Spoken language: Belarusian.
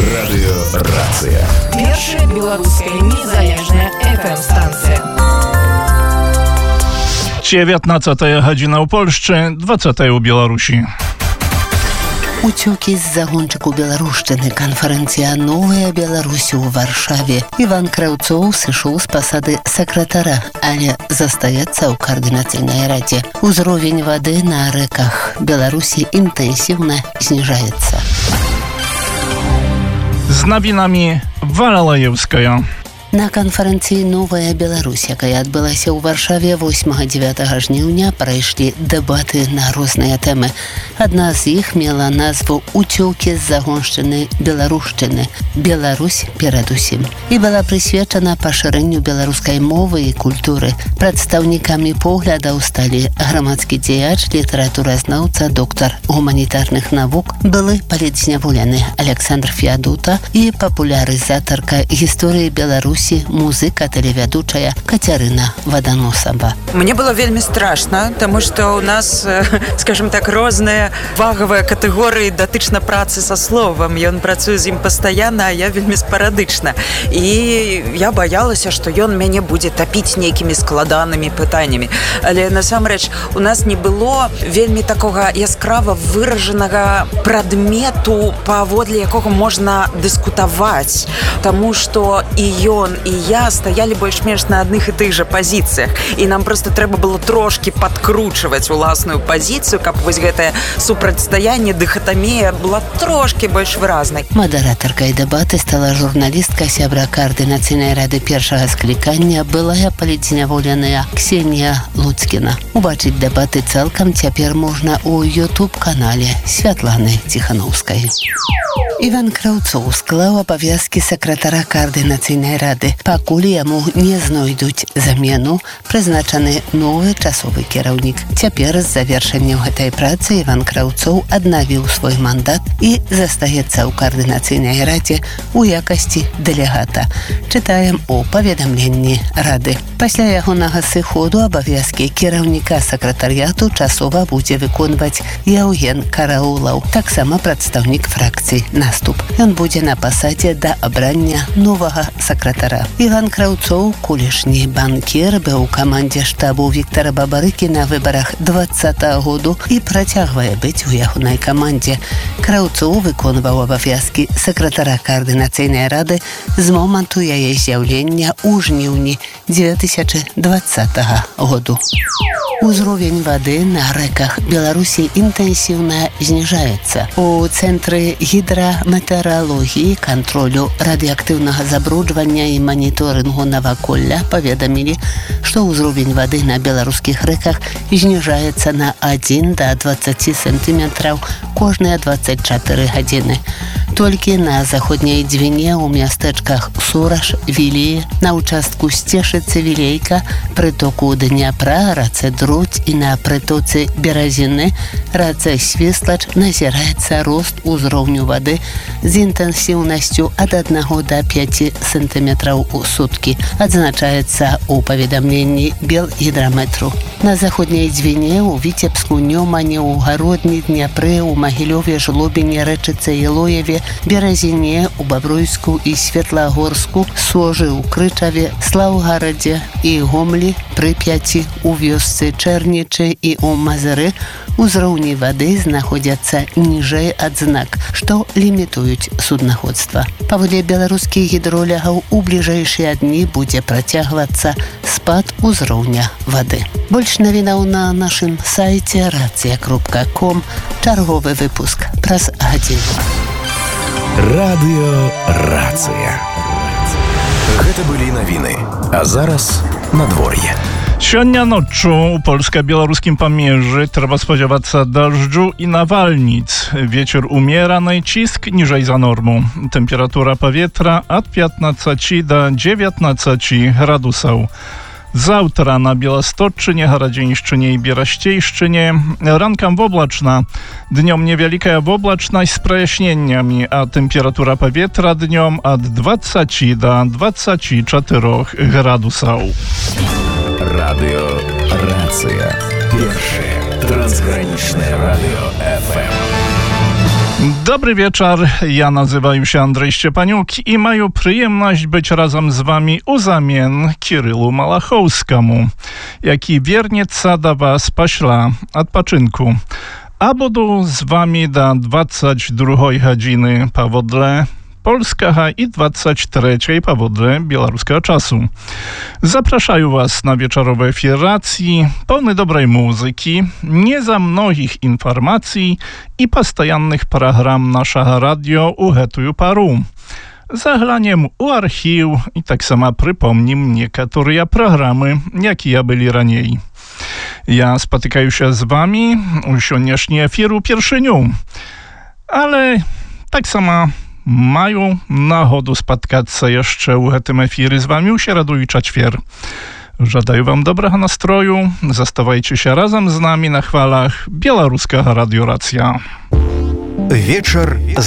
Радыёрацыя. Першая беларуская незалежная FM-станція. 19 гадзіна ў Польшчы, 20 у Беларусі. Уцёкі з загончыку беларушчыны, канферэнцыя «Новая Беларусь» у Варшаве. Іван Краўцоў сышоў з пасады сакратара, але застаецца ў каардынацыйнай радзе. Узровень вады на рэках Беларусі інтэнсіўна зніжаецца. З навінамі Валалаевская. На канферэнцыі «Новая Беларусь», якая адбылася ў Варшаве 8-9 жніўня, прайшлі дэбаты на розныя тэмы. Адна з іх мела назву «Уцёкі з загоншчыны беларушчыны. Беларусь перадусім» і была прысвечана пашырэнню беларускай мовы і культуры. Прадстаўнікамі поглядаў сталі грамадскі дзеяч, літаратуразнаўца, доктар гуманітарных навук, былы палітзняволены Александр Феадута і папулярызатарка гісторыі Беларусі, музыка, тэлевядучая Кацярына Ваданосава. Мне было вельмі страшна, таму што ў нас, скажем так, розныя вагавыя катэгорыі датычна працы са словам. Ён працуе з ім пастаянна, а я вельмі спарадычна. І я баялася, што ён мяне будзе тапіць нейкімі складанымі пытаннямі. Але насамрэч у нас не было вельмі такога яскрава выражанага прадмету, паводле якога можна дыскутаваць. Таму што і ён, і я стаялі больш-менш на адных і тых жа пазіцыях. І нам проста трэба было трошкі падкручваць уласную пазіцыю, каб вось гэтае супрацьстаянне, дыхатамія была трошкі больш выразнай. Мадэратаркай дэбаты стала журналістка, сябра каардынацыйнай рады першага склікання, былая палітзняволеная Ксенія Луцкіна. Убачыць дэбаты цалкам цяпер можна ў YouTube-канале Святланы Ціхановскай. Іван Краўцоў склаў абавязкі сакратара каардынацыйнай рады. Пакуль яму не знойдуць замену, прызначаны новы часовы кіраўнік. Цяпер з завяршэннем гэтай працы Іван Краўцоў аднавіў свой мандат і застаецца ў каардынацыйнай радзе ў якасці дэлегата. Чытаем у паведамленні рады. Пасля ягонага сыходу абавязкі кіраўніка сакратарыяту часова будзе выконваць Яўген Караулаў, таксама прадстаўнік фракцыі «Наступ». Ён будзе на пасадзе да абрання новага сакратара. Іван Краўцоў, колішні банкір, быў у камандзе штабу Віктара Бабарыкі на выбарах 20-го году і працягвае быць у ягонай камандзе. Краўцоў выконваў абавязкі сакратара каардынацыйнай рады з моманту яе з'яўлення ў жніўні 2020 году. Узровень вады на рэках Беларусі інтэнсіўна зніжаецца. У Цэнтры гідраметэаралогіі, кантролю радыеактыўнага забруджвання і маніторынгу наваколля паведамілі, што ўзровень вады на беларускіх рэках зніжаецца на 1 да 20 сантыметраў кожныя 24 гадзіны. Толькі на заходняй Двіне ў мястэчках Сураж, Віліі, на ўчастку Сцешыцы-Вілейка, прытоку Дняпра, рацэ Друдь і на прытоцы Беразіны, рацэ Свіслач назіраецца рост узроўню вады з інтэнсіўнасцю ад 1 да 5 сантыметраў у суткі, адзначаецца ў паведамленні Белгідраметру. На заходняй Двіне, у Віцебску, Нёмане, у Гародні, Дняпры, у Магілёве, Жлобіне, Рэчыцы, Ілоеве, Беразіне, у Бабруйску і Светлагорску, Сожы, у Крычаве, Слаўгарадзе і Гомлі, Прыпяці, у вёсцы Чэрнічы і у Мазыры узроўні вады знаходзяцца ніжэй ад знак, што лімітуюць суднаходства. Паводле беларускіх гідролягаў, у бліжэйшыя дні будзе працягвацца спад узроўня вады. Больш навінаў на нашым сайце racja.com. Чарговы выпуск праз гадзіну. Радыёрацыя. Гэта былі навіны. А зараз надвор'е. Сёння ноччу у польска-беларускім памежжы трэба спадзявацца дажджу і навальніц. Вецер умераны, ціск ніжэй за норму. Тэмпература паветра ад 15 до 19 градусаў. Заўтра на Беласточчыне, Гарадзеншчыне і Берасцейшчыне ранкам воблачна, днём невялікая воблачнасць з праясненнямі, а тэмпература паветра днём ад 20 до 24 градусаў. Радыёрацыя. Першае трансгранічнае радыё FM. Dobry wieczór, ja nazywam się Andrzej Szczepaniuk i mają przyjemność być razem z wami u zamien Kirylu Malachowskiemu, jaki wiernieca do was pośla odpoczynku. A budu z wami do 22 godziny powodle polskiego i 23 powodle białoruskiego czasu. Zapraszają was na wieczorowe efiracji, pełne dobrej muzyki, nie za mnogich informacji i postojannych program naszego radio uhetuju paru. Zaglaniem u archiw i tak samo przypomnim niektóre programy, jakie byli raniej. Ja spotykаю się z wami u sioniesznie efiru pierwszyniu, ale tak samo mają nachodu spotkać się jeszcze u tym efiry z wami u środu i czwartek. Żadaję wam dobrego nastroju, zostawajcie się razem z nami na chwalach Białoruska Radio Racja. Вечер